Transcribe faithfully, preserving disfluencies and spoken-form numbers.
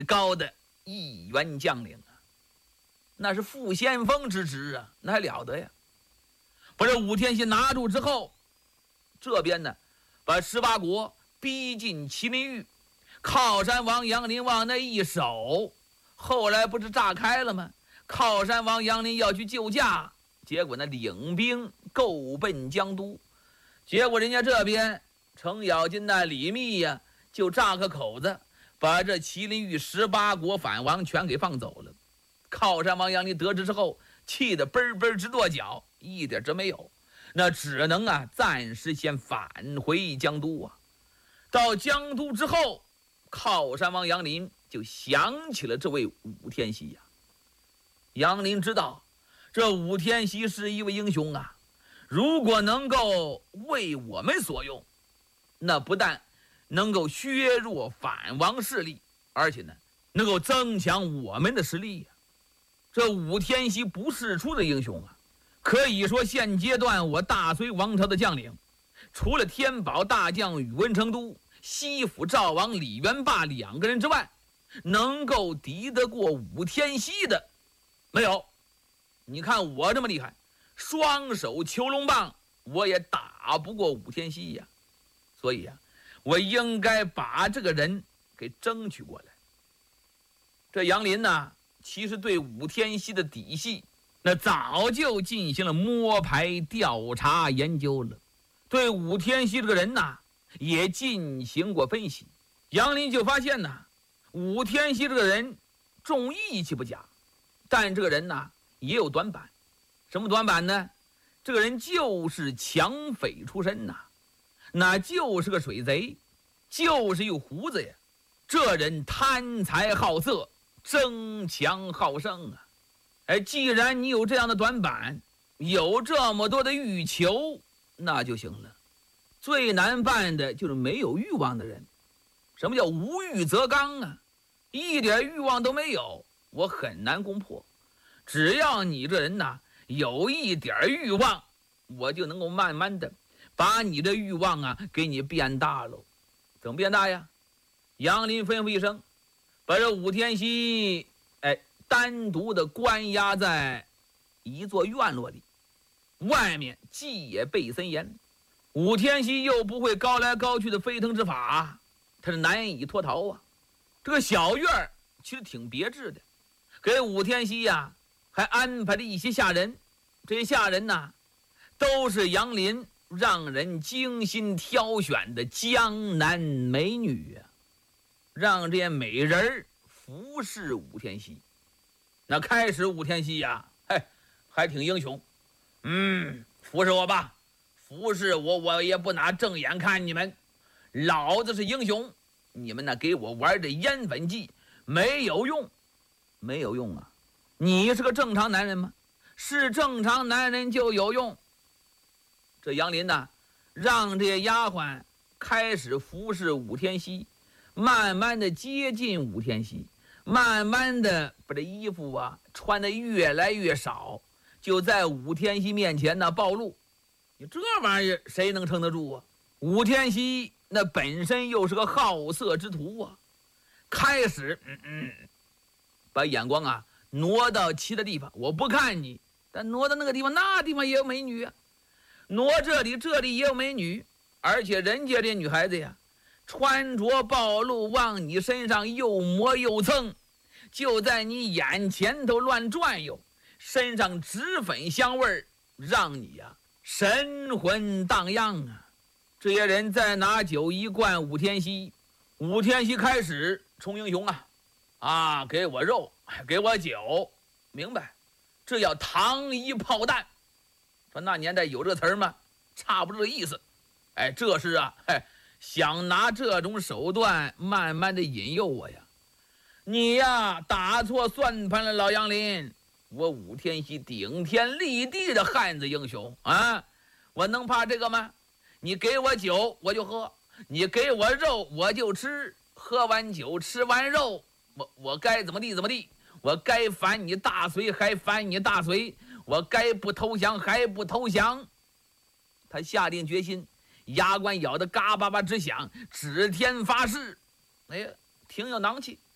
高的一员将领啊，那是副先锋之职啊，那还了得呀！把这武天锡拿住之后，这边呢，把十八国逼近麒麟峪，靠山王杨林往那一守，后来不是炸开了吗？靠山王杨林要去救驾，结果呢领兵够奔江都，结果人家这边程咬金那李密呀、啊，就炸个口子，把这麒麟峪十八国反王全给放走了。靠山王杨林得知之后，气得嘣嘣直跺脚，一点真没有，那只能啊暂时先返回江都啊。到江都之后，靠山王杨林就想起了这位武天锡呀、啊。杨林知道这武天锡是一位英雄啊，如果能够为我们所用，那不但能够削弱反王势力，而且呢能够增强我们的实力呀、啊。这武天锡不世出的英雄啊，可以说现阶段我大隋王朝的将领，除了天宝大将宇文成都、西府赵王李元霸两个人之外，能够敌得过武天锡的没有。你看我这么厉害，双手求龙棒我也打不过武天锡呀、啊。所以啊，我应该把这个人给争取过来。这杨林呢，其实对武天锡的底细那早就进行了摸排调查研究了，对武天锡这个人呢也进行过分析。杨林就发现呢，武天锡这个人重义气不假，但这个人呢也有短板。什么短板呢？这个人就是抢匪出身呐、啊，那就是个水贼，就是有胡子呀。这人贪财好色，争强好胜啊！哎，既然你有这样的短板，有这么多的欲求，那就行了。最难办的就是没有欲望的人。什么叫无欲则刚啊？一点欲望都没有，我很难攻破。只要你这人呐有一点欲望，我就能够慢慢的把你的欲望啊给你变大喽。怎么变大呀？杨林吩咐一声，把这武天锡哎单独的关押在一座院落里，外面戒备森严。武天锡又不会高来高去的飞腾之法，他是难以脱逃啊。这个小院其实挺别致的，给武天锡呀、啊、还安排了一些下人。这些下人呢，都是杨林让人精心挑选的江南美女啊，让这些美人服侍武天锡。那开始武天锡呀、啊，嘿，还挺英雄，嗯，服侍我吧，服侍我，我也不拿正眼看你们，老子是英雄。你们呢，给我玩这烟粉计没有用，没有用啊！你是个正常男人吗？是正常男人就有用。这杨林呢，让这些丫鬟开始服侍武天锡，慢慢的接近武天锡，慢慢的把这衣服啊穿得越来越少，就在武天锡面前呢暴露。你这玩意儿谁能撑得住啊？武天锡那本身又是个好色之徒啊，开始嗯嗯把眼光啊挪到其他地方，我不看你，但挪到那个地方，那地方也有美女啊，挪这里这里也有美女，而且人家这女孩子呀穿着暴露，往你身上又磨又蹭，就在你眼前头乱转悠，身上脂粉香味，让你呀、啊、神魂荡漾啊。这些人再拿酒一灌武天锡，武天锡开始充英雄啊啊，给我肉，给我酒，明白？这叫糖衣炮弹。说那年代有这词儿吗？差不多这意思。哎，这是啊，哎，想拿这种手段慢慢的引诱我呀。你呀，打错算盘了，老杨林。我武天锡顶天立地的汉子英雄啊，我能怕这个吗？你给我酒我就喝，你给我肉我就吃，喝完酒吃完肉，我我该怎么地怎么地，我该反你大隋还反你大隋，我该不投降还不投降。他下定决心，牙关咬得嘎巴巴直响，指天发誓，哎呀，挺有囊气。